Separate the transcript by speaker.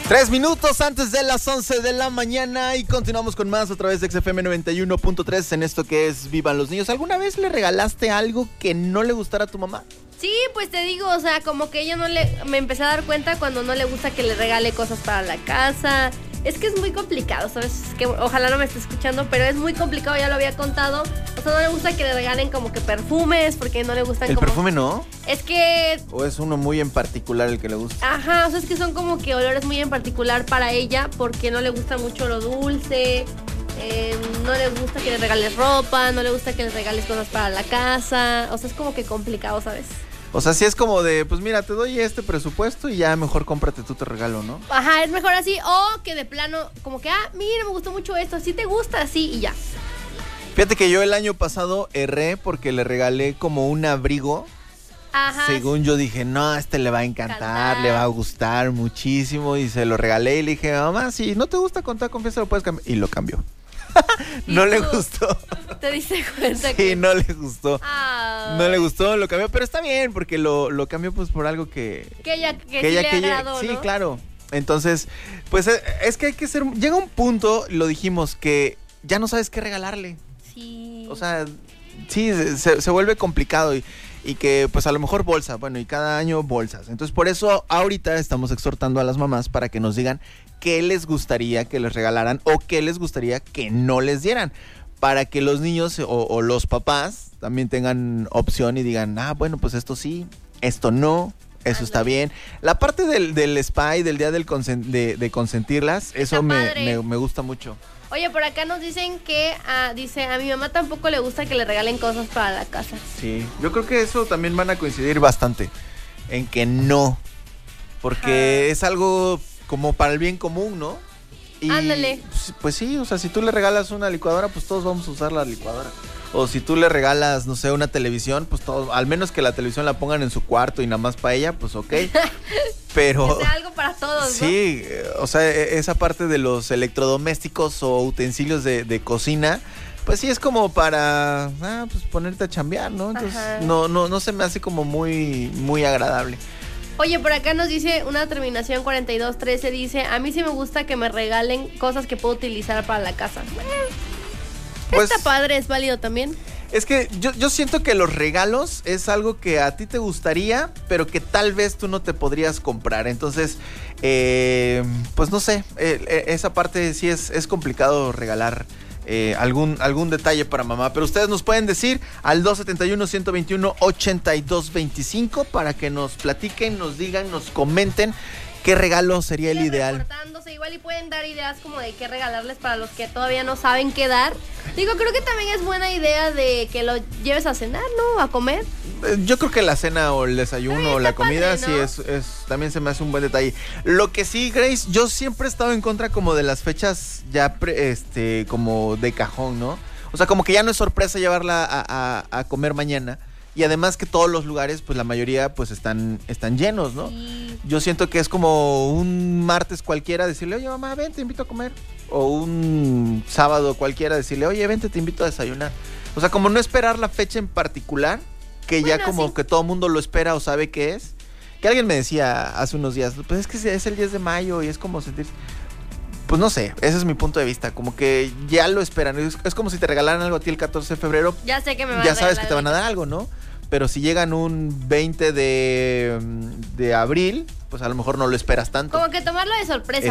Speaker 1: 3 minutos antes de las 11 de la mañana y continuamos con más a través de XFM 91.3 en esto que es Vivan los Niños. ¿Alguna vez le regalaste algo que no le gustara a tu mamá?
Speaker 2: Sí, pues te digo, o sea, como que ella me empecé a dar cuenta cuando no le gusta que le regale cosas para la casa. Es que es muy complicado, ¿sabes? Es que ojalá no me esté escuchando, pero es muy complicado, ya lo había contado. O sea, no le gusta que le regalen como que perfumes, porque no le gustan
Speaker 1: ¿El
Speaker 2: como...
Speaker 1: perfume no?
Speaker 2: Es que...
Speaker 1: ¿O es uno muy en particular el que le gusta?
Speaker 2: Ajá, o sea, es que son como que olores muy en particular para ella, porque no le gusta mucho lo dulce, no le gusta que le regales ropa, no le gusta que le regales cosas para la casa. O sea, es como que complicado, ¿sabes?
Speaker 1: O sea, sí es como de, pues mira, te doy este presupuesto y ya mejor cómprate tú tu regalo, ¿no?
Speaker 2: Ajá, es mejor así, o que de plano, como que, mira, me gustó mucho esto, si te gusta, así y ya.
Speaker 1: Fíjate que yo el año pasado erré porque le regalé como un abrigo.
Speaker 2: Ajá.
Speaker 1: Según yo dije, no, este le va a encantar, le va a gustar muchísimo. Y se lo regalé y le dije, mamá, si no te gusta con toda confianza lo puedes cambiar. Y lo cambió. No le gustó.
Speaker 2: ¿Te diste cuenta?
Speaker 1: Sí,
Speaker 2: que
Speaker 1: no le gustó.
Speaker 2: Ay.
Speaker 1: No le gustó, lo cambió, pero está bien porque lo cambió pues por algo que
Speaker 2: ella le agradó,
Speaker 1: sí,
Speaker 2: ¿no?
Speaker 1: claro. Entonces, pues es que hay que ser, llega un punto, lo dijimos, que ya no sabes qué regalarle.
Speaker 2: Sí.
Speaker 1: O sea, sí, se vuelve complicado y que pues a lo mejor bolsa, bueno, y cada año bolsas. Entonces por eso ahorita estamos exhortando a las mamás para que nos digan qué les gustaría que les regalaran o qué les gustaría que no les dieran, para que los niños o los papás también tengan opción y digan, bueno, pues esto sí, esto no, eso está bien. La parte del spa y del día de consentirlas, eso me gusta mucho.
Speaker 2: Oye, por acá nos dicen que, dice, a mi mamá tampoco le gusta que le regalen cosas para la casa.
Speaker 1: Sí, yo creo que eso también van a coincidir bastante, en que no, porque es algo como para el bien común, ¿no? Y
Speaker 2: ándale.
Speaker 1: Pues sí, o sea, si tú le regalas una licuadora, pues todos vamos a usar la licuadora. O si tú le regalas, no sé, una televisión, pues todos, al menos que la televisión la pongan en su cuarto y nada más para ella, pues ok. Pero
Speaker 2: que sea algo para todos,
Speaker 1: sí, ¿no? O sea, esa parte de los electrodomésticos o utensilios de cocina, pues sí es como para pues ponerte a chambear, ¿no? Entonces no se me hace como muy agradable.
Speaker 2: Oye, por acá nos dice una terminación 4213, dice, a mí sí me gusta que me regalen cosas que puedo utilizar para la casa. Pues, está padre, es válido también.
Speaker 1: Es que yo siento que los regalos es algo que a ti te gustaría, pero que tal vez tú no te podrías comprar. Entonces, pues no sé, esa parte sí es complicado regalar algún detalle para mamá. Pero ustedes nos pueden decir al 271-121-8225 para que nos platiquen, nos digan, nos comenten qué regalo sería el ideal.
Speaker 2: Igual y pueden dar ideas como de qué regalarles para los que todavía no saben qué dar. Digo, creo que también es buena idea de que lo lleves a cenar, ¿no? A comer.
Speaker 1: Yo creo que la cena o el desayuno o la comida padre, ¿no? Sí es también se me hace un buen detalle. Lo que sí, Grace, yo siempre he estado en contra como de las fechas ya como de cajón, ¿no? O sea, como que ya no es sorpresa llevarla a comer mañana. Y además que todos los lugares, pues la mayoría pues están llenos, ¿no? Sí. Yo siento que es como un martes cualquiera decirle, oye mamá, ven, te invito a comer. O un sábado cualquiera decirle, oye, vente, te invito a desayunar. O sea, como no esperar la fecha en particular, que bueno, ya como sí, que todo el mundo lo espera o sabe qué es. Que alguien me decía hace unos días, pues es que es el 10 de mayo y es como sentirse... Pues no sé, ese es mi punto de vista, como que ya lo esperan, es como si te regalaran algo a ti el 14 de febrero.
Speaker 2: Ya sé que me van
Speaker 1: ya sabes que te van a dar algo, ¿no? Pero si llegan un 20 de abril, pues a lo mejor no lo esperas tanto.
Speaker 2: Como que tomarlo de sorpresa.